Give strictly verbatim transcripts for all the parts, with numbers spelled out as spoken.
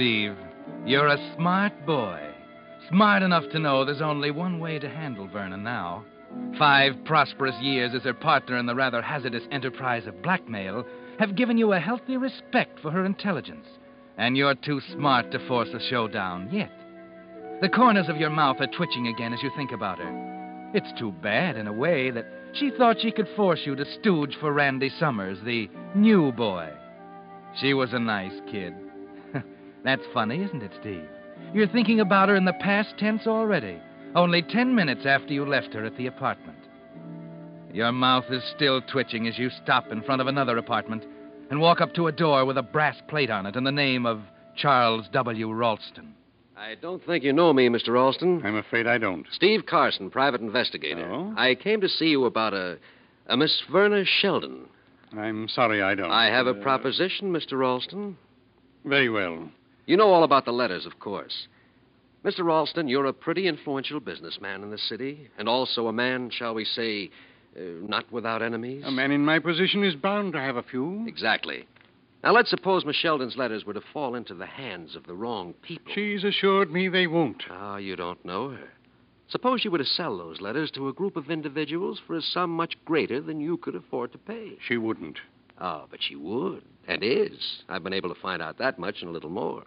Steve, you're a smart boy. Smart enough to know there's only one way to handle Verna now. Five prosperous years as her partner in the rather hazardous enterprise of blackmail have given you a healthy respect for her intelligence, and you're too smart to force a showdown yet. The corners of your mouth are twitching again as you think about her. It's too bad, in a way, that she thought she could force you to stooge for Randy Summers, the new boy. She was a nice kid. That's funny, isn't it, Steve? You're thinking about her in the past tense already, only ten minutes after you left her at the apartment. Your mouth is still twitching as you stop in front of another apartment and walk up to a door with a brass plate on it and the name of Charles W. Ralston. I don't think you know me, Mister Ralston. I'm afraid I don't. Steve Carson, private investigator. Oh? I came to see you about a, a Miss Verna Sheldon. I'm sorry I don't. I have a Uh, proposition, Mister Ralston. Very well. You know all about the letters, of course. Mister Ralston, you're a pretty influential businessman in the city, and also a man, shall we say, uh, not without enemies. A man in my position is bound to have a few. Exactly. Now, let's suppose Miss Sheldon's letters were to fall into the hands of the wrong people. She's assured me they won't. Ah, you don't know her. Suppose you were to sell those letters to a group of individuals for a sum much greater than you could afford to pay. She wouldn't. Oh, but she would, and is. I've been able to find out that much and a little more.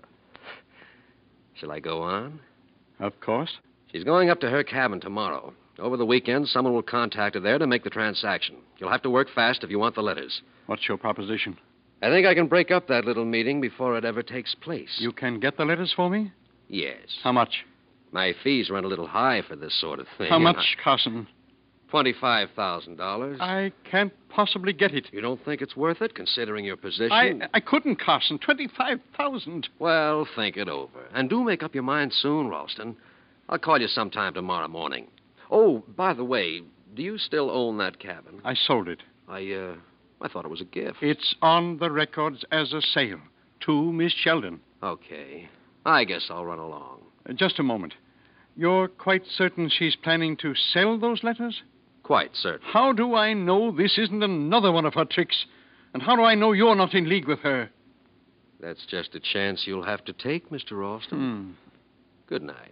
Shall I go on? Of course. She's going up to her cabin tomorrow. Over the weekend, someone will contact her there to make the transaction. You'll have to work fast if you want the letters. What's your proposition? I think I can break up that little meeting before it ever takes place. You can get the letters for me? Yes. How much? My fees run a little high for this sort of thing. How much, Carson? Twenty-five thousand dollars. I can't possibly get it. You don't think it's worth it, considering your position? I I couldn't, Carson. Twenty-five thousand. Well, think it over. And do make up your mind soon, Ralston. I'll call you sometime tomorrow morning. Oh, by the way, do you still own that cabin? I sold it. I, uh, I thought it was a gift. It's on the records as a sale to Miss Sheldon. Okay. I guess I'll run along. Uh, just a moment. You're quite certain she's planning to sell those letters? Quite certain. How do I know this isn't another one of her tricks? And how do I know you're not in league with her? That's just a chance you'll have to take, Mister Ralston. Hmm. Good night.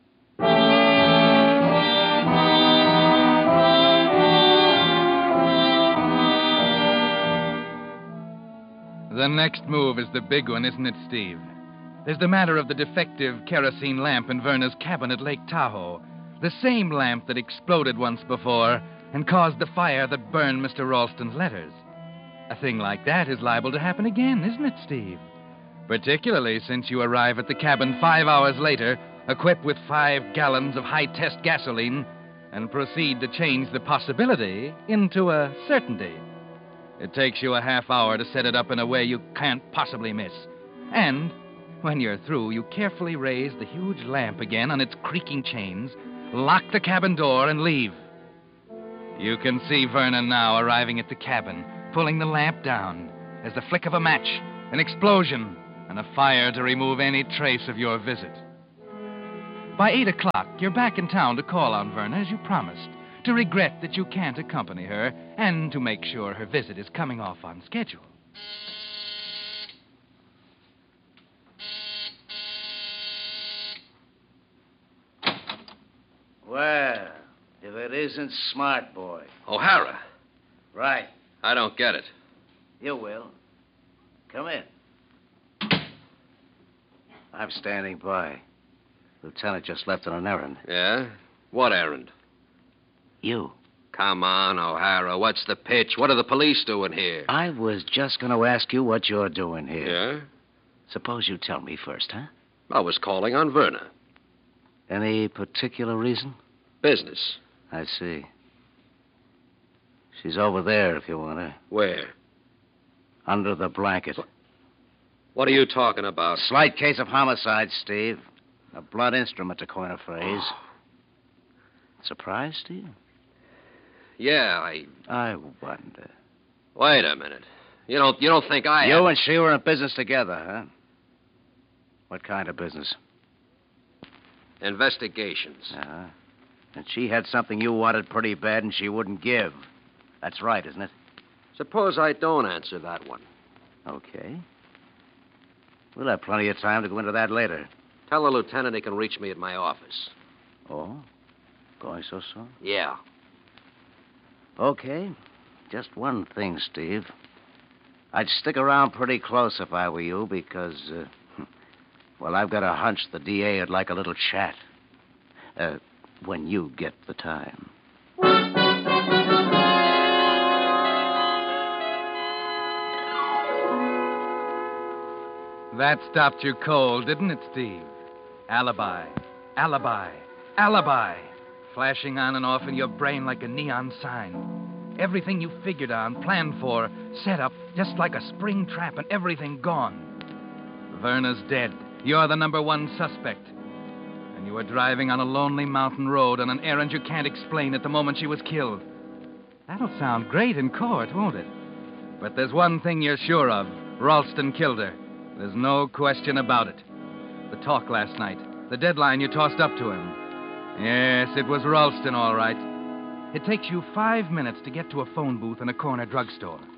The next move is the big one, isn't it, Steve? There's the matter of the defective kerosene lamp in Verna's cabin at Lake Tahoe. The same lamp that exploded once before and caused the fire that burned Mister Ralston's letters. A thing like that is liable to happen again, isn't it, Steve? Particularly since you arrive at the cabin five hours later, equipped with five gallons of high-test gasoline, and proceed to change the possibility into a certainty. It takes you a half hour to set it up in a way you can't possibly miss. And when you're through, you carefully raise the huge lamp again on its creaking chains, lock the cabin door, and leave. You can see Vernon now arriving at the cabin, pulling the lamp down. As the flick of a match, an explosion, and a fire to remove any trace of your visit. By eight o'clock, you're back in town to call on Verna as you promised, to regret that you can't accompany her, and to make sure her visit is coming off on schedule. Well, if it isn't Smart Boy. O'Hara. Right. I don't get it. You will. Come in. I'm standing by. Lieutenant just left on an errand. Yeah? What errand? You. Come on, O'Hara. What's the pitch? What are the police doing here? I was just going to ask you what you're doing here. Yeah? Suppose you tell me first, huh? I was calling on Verna. Any particular reason? Business. I see. She's over there if you want her. Where? Under the blanket. What are you talking about? Slight case of homicide, Steve. A blunt instrument, to coin a phrase. Surprised, Steve? Yeah, I... I wonder. Wait a minute. You don't you don't think I... You and she were in business together, huh? What kind of business? Investigations. Uh-huh. And she had something you wanted pretty bad and she wouldn't give. That's right, isn't it? Suppose I don't answer that one. Okay. We'll have plenty of time to go into that later. Tell the lieutenant he can reach me at my office. Oh? Going so soon? Yeah. Okay. Just one thing, Steve. I'd stick around pretty close if I were you because, uh, well, I've got a hunch the D A would like a little chat. Uh, when you get the time. That stopped you cold, didn't it, Steve? Alibi, alibi, alibi. Flashing on and off in your brain like a neon sign. Everything you figured on, planned for, set up, just like a spring trap, and everything gone. Verna's dead. You're the number one suspect. And you were driving on a lonely mountain road on an errand you can't explain at the moment she was killed. That'll sound great in court, won't it? But there's one thing you're sure of. Ralston killed her. There's no question about it. The talk last night. The deadline you tossed up to him. Yes, it was Ralston, all right. It takes you five minutes to get to a phone booth in a corner drugstore.